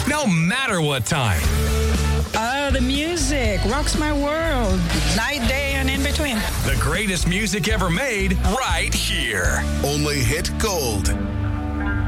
no matter what time. The music rocks my world, night, day, and in between. The greatest music ever made, right here. Only Hit Gold.